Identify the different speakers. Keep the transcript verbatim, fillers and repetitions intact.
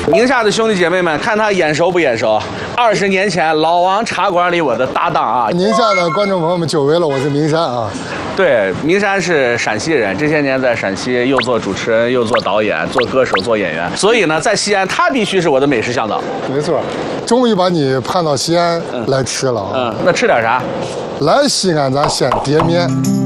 Speaker 1: 宁夏的兄弟姐妹们，看他眼熟不眼熟？二十年前老王茶馆里我的搭档啊。
Speaker 2: 宁夏的观众朋友们久违了，我是明山啊。
Speaker 1: 对，明山是陕西人，这些年在陕西又做主持人，又做导演，做歌手，做演员。所以呢，在西安，他必须是我的美食向导。
Speaker 2: 没错，终于把你盼到西安来吃了啊。
Speaker 1: 嗯，那吃点啥？
Speaker 2: 来西安，咱先碟面。